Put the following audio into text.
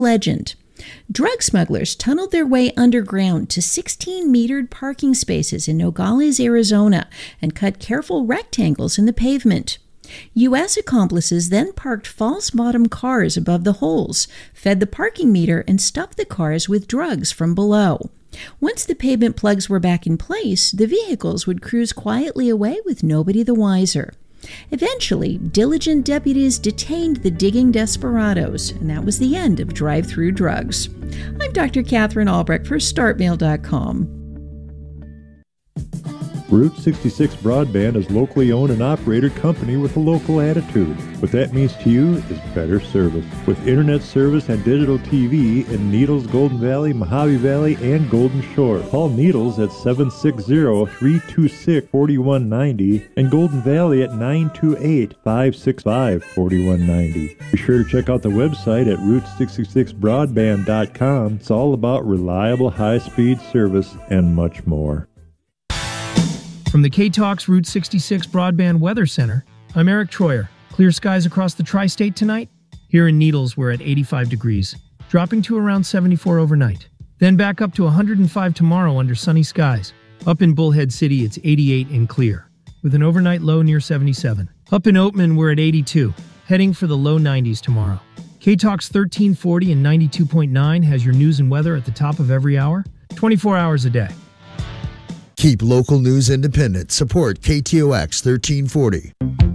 Legend. Drug smugglers tunneled their way underground to 16 metered parking spaces in Nogales, Arizona, and cut careful rectangles in the pavement. U.S. accomplices then parked false bottom cars above the holes, fed the parking meter, and stuffed the cars with drugs from below. Once the pavement plugs were back in place, the vehicles would cruise quietly away with nobody the wiser. Eventually, diligent deputies detained the digging desperados, and that was the end of drive-through drugs. I'm Dr. Catherine Albrecht for StartMail.com. Route 66 Broadband is locally owned and operated company with a local attitude. What that means to you is better service. With internet service and digital TV in Needles, Golden Valley, Mojave Valley, and Golden Shore. Call Needles at 760-326-4190 and Golden Valley at 928-565-4190. Be sure to check out the website at Route66Broadband.com. It's all about reliable high-speed service and much more. From the K-Talks Route 66 Broadband Weather Center, I'm Eric Troyer. Clear skies across the tri-state tonight. Here in Needles, we're at 85 degrees, dropping to around 74 overnight. Then back up to 105 tomorrow under sunny skies. Up in Bullhead City, it's 88 and clear, with an overnight low near 77. Up in Oatman, we're at 82, heading for the low 90s tomorrow. K-Talks 1340 and 92.9 has your news and weather at the top of every hour, 24 hours a day. Keep local news independent. Support KTOX 1340.